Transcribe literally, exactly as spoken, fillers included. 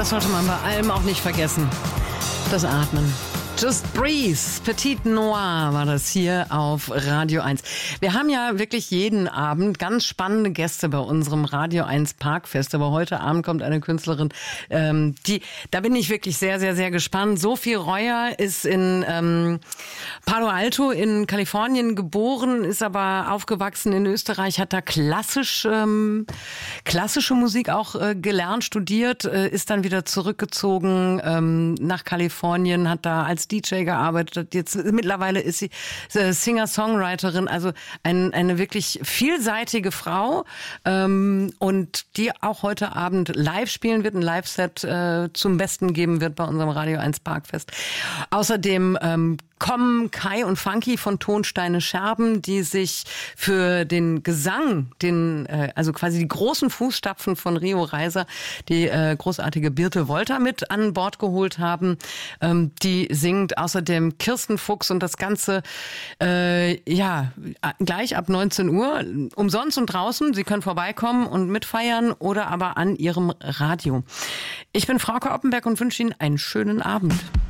Das sollte man bei allem auch nicht vergessen. Das Atmen. Just Breathe, Petite Noir war das hier auf Radio eins. Wir haben ja wirklich jeden Abend ganz spannende Gäste bei unserem Radio eins Parkfest. Aber heute Abend kommt eine Künstlerin, ähm, die, da bin ich wirklich sehr, sehr, sehr gespannt. Sophie Reuer ist in ähm, Palo Alto in Kalifornien geboren, ist aber aufgewachsen in Österreich, hat da klassisch, ähm, klassische Musik auch äh, gelernt, studiert, äh, ist dann wieder zurückgezogen ähm, nach Kalifornien, hat da als D J gearbeitet. Jetzt mittlerweile ist sie äh, Singer-Songwriterin, also ein, eine wirklich vielseitige Frau ähm, und die auch heute Abend live spielen wird, ein Live-Set äh, zum Besten geben wird bei unserem Radio eins Parkfest. Außerdem ähm, kommen Kai und Funky von Tonsteine Scherben, die sich für den Gesang, den äh, also quasi die großen Fußstapfen von Rio Reiser, die äh, großartige Birte Wolter mit an Bord geholt haben. Ähm, die singt außerdem Kirsten Fuchs und das Ganze äh, ja gleich ab neunzehn Uhr umsonst und draußen. Sie können vorbeikommen und mitfeiern oder aber an ihrem Radio. Ich bin Frauke Oppenberg und wünsche Ihnen einen schönen Abend.